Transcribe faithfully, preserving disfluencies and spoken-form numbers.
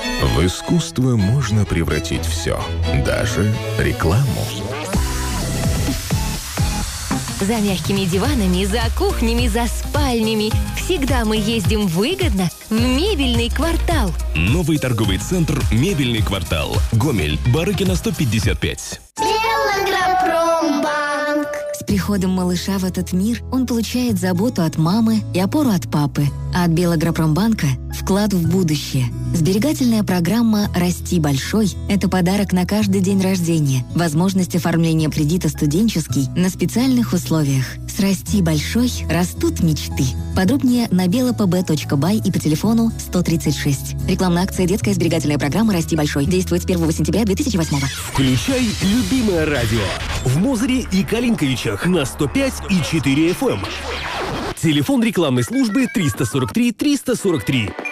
В искусство можно превратить все, даже рекламу. За мягкими диванами, за кухнями, за спальнями. Всегда мы ездим выгодно в Мебельный квартал. Новый торговый центр «Мебельный квартал». Гомель, Барыкина, сто пятьдесят пять. Белагропромбанк. С приходом малыша в этот мир он получает заботу от мамы и опору от папы. А от Белагропромбанка – вклад в будущее. Сберегательная программа «Расти большой» – это подарок на каждый день рождения, возможность оформления кредита студенческий на специальных условиях. С «Расти большой» растут мечты. Подробнее на белапб точка бай и по телефону сто тридцать шесть. Рекламная акция «Детская сберегательная программа «Расти большой». Действует с первого сентября две тысячи восьмого. Включай любимое радио в Мозыре и Калинковичах на сто пять и четыре эф эм. Телефон рекламной службы триста сорок три триста сорок три.